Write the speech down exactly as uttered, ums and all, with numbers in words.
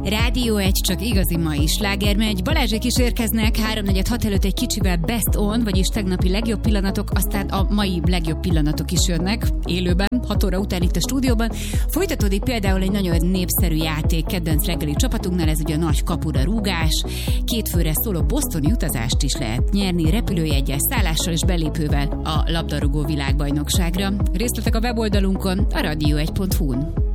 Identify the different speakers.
Speaker 1: Rádió egy, csak igazi mai slágermegy. Balázsék is érkeznek háromnegyed hat előtt egy kicsivel best on, vagyis tegnapi legjobb pillanatok, aztán a mai legjobb pillanatok is jönnek élőben, hat óra után itt a stúdióban. Folytatódik például egy nagyon népszerű játék kedvenc reggeli csapatunknál, ez ugye a nagy kapura rúgás. Két főre szóló bostoni utazást is lehet nyerni, repülőjeggyel, szállással és belépővel a labdarúgó világbajnokságra. Részletek a weboldalunkon, a radio egy pont hu-n.